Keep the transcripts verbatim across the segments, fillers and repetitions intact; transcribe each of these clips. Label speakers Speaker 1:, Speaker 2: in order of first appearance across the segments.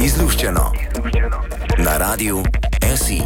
Speaker 1: Izluščeno na Radiu S I.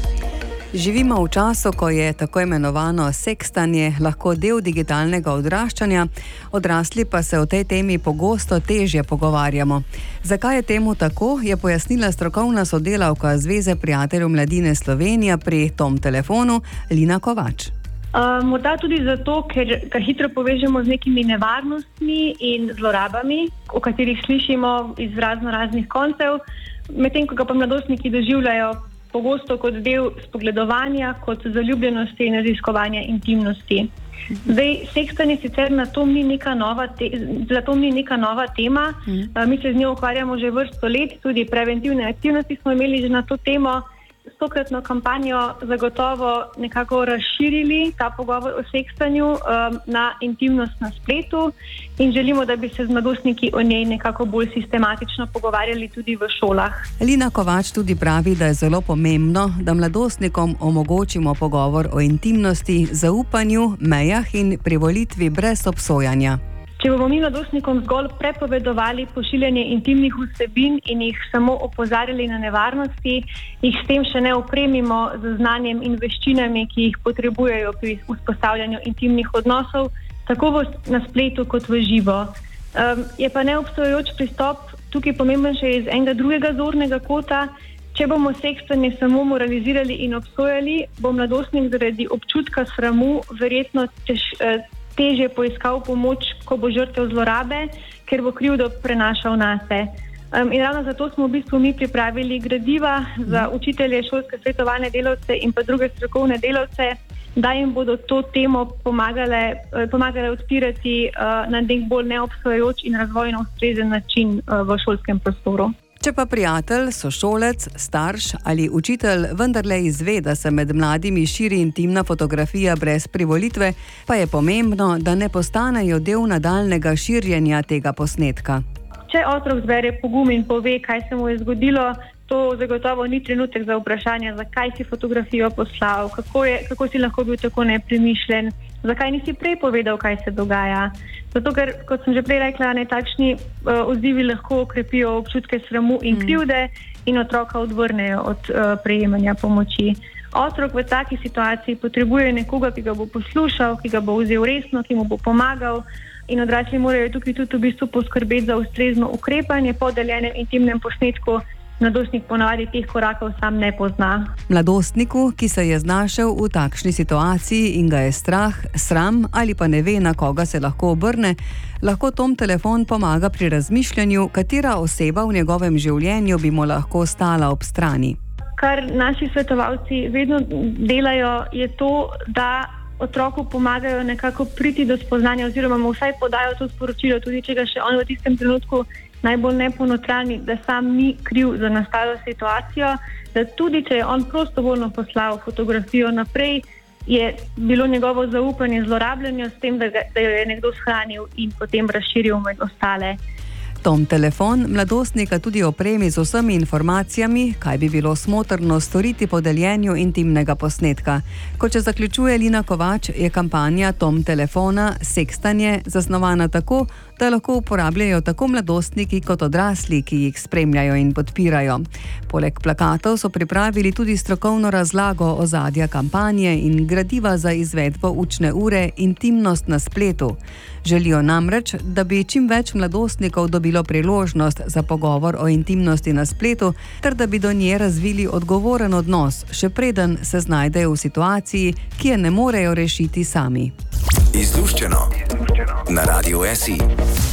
Speaker 2: Živimo v času, ko je tako imenovano sekstanje lahko del digitalnega odraščanja, odrasli pa se o tej temi pogosto težje pogovarjamo. Zakaj je temu tako, je pojasnila strokovna sodelavka Zveze prijateljev mladine Slovenija pri Tom telefonu Lina Kovač.
Speaker 3: Uh, morda tudi zato, ker ga hitro povežemo z nekimi nevarnostmi in zlorabami, o katerih slišimo iz razno raznih koncev, medtem ko ga pa mladostniki doživljajo pogosto kot del spogledovanja, kot zaljubljenosti in raziskovanja intimnosti. Zdaj, sekstanje sicer na to ni neka nova, te, to ni neka nova tema, mm. uh, mi se z njo ukvarjamo že vrsto let, tudi preventivne aktivnosti smo imeli že na to temo. S tokratno kampanjo zagotovo nekako razširili ta pogovor o sekstanju um, na intimnost na spletu in želimo, da bi se z mladostniki o njej nekako bolj sistematično pogovarjali tudi v šolah.
Speaker 2: Lina Kovač tudi pravi, da je zelo pomembno, da mladostnikom omogočimo pogovor o intimnosti, zaupanju, mejah in privolitvi brez obsojanja.
Speaker 3: Če bomo mi mladostnikom zgolj prepovedovali pošiljanje intimnih vsebin in jih samo opozarjali na nevarnosti, jih s tem še ne opremimo z znanjem in veščinami, ki jih potrebujejo pri vzpostavljanju intimnih odnosov, tako na spletu kot v živo. Um, je pa neobstojajoč pristop tukaj pomemben še iz enega drugega zornega kota. Če bomo sekstanje samo moralizirali in obsojali, bo mladostnik zaradi občutka sramu verjetno tež, eh, težje poiskal pomoč, ko bo žrtev zlorabe, ker bo krivdo prenašal nase. Um, in ravno zato smo v bistvu mi pripravili gradiva za učitelje, šolske svetovalne delavce in pa druge strokovne delavce, da jim bodo to temo pomagale, pomagale odpirati uh, na nek bolj neobsojajoč in razvojno ustrezen način uh, v šolskem prostoru.
Speaker 2: Če pa prijatelj, sošolec, starš ali učitelj vendarle izve, da se med mladimi širi intimna fotografija brez privolitve, pa je pomembno, da ne postanejo del nadaljnega širjenja tega posnetka.
Speaker 3: Če otrok zbere pogum in pove, kaj se mu je zgodilo, to zagotovo ni trenutek za vprašanje, zakaj si fotografijo poslal, kako, je, kako si lahko bil tako nepremišljen, zakaj nisi prej povedal, kaj se dogaja. Zato, ker, kot sem že prej rekla, ne, takšni uh, odzivi lahko okrepijo občutke sramu in krivde in otroka odvrnejo od uh, prejemanja pomoči. Otrok v taki situaciji potrebuje nekoga, ki ga bo poslušal, ki ga bo vzel resno, ki mu bo pomagal, in odrasli morajo tukaj tudi v bistvu poskrbeti za ustrezno ukrepanje po deljenem intimnem posnetku. Mladostnik ponavadi teh korakov sam ne pozna.
Speaker 2: Mladostniku, ki se je znašel v takšni situaciji in ga je strah, sram ali pa ne ve, na koga se lahko obrne, lahko Tom telefon pomaga pri razmišljanju, katera oseba v njegovem življenju bi mu lahko stala ob strani.
Speaker 3: Kar naši svetovalci vedno delajo, je to, da otroku pomagajo nekako priti do spoznanja oziroma mu vsaj podajo to sporočilo, tudi če ga še on v tistem trenutku najbolj ne ponotrani, da sam ni kriv za nastalo situacijo, da tudi če je on prostovoljno poslal fotografijo naprej, je bilo njegovo zaupanje zlorabljeno s tem, da, ga, da jo je nekdo shranil in potem razširil med ostale.
Speaker 2: Tom telefon mladostnika tudi opremi z vsemi informacijami, kaj bi bilo smotrno storiti po deljenju intimnega posnetka. Kot še zaključuje Lina Kovač, je kampanja Tom telefona sekstanje zasnovana tako, da lahko uporabljajo tako mladostniki kot odrasli, ki jih spremljajo in podpirajo. Poleg plakatov so pripravili tudi strokovno razlago ozadja kampanje in gradiva za izvedbo učne ure Intimnost na spletu. Želijo namreč, da bi čim več mladostnikov dobilo priložnost za pogovor o intimnosti na spletu, ter da bi do nje razvili odgovoren odnos, še preden se znajdejo v situaciji, ki je ne morejo rešiti sami.
Speaker 1: Izluščeno na Radiu S I.